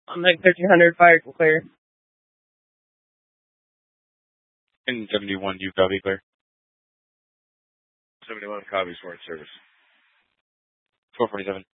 On Mike 1300, fire clear. And 71, you copy, clear. 71, copy, smart service. 447.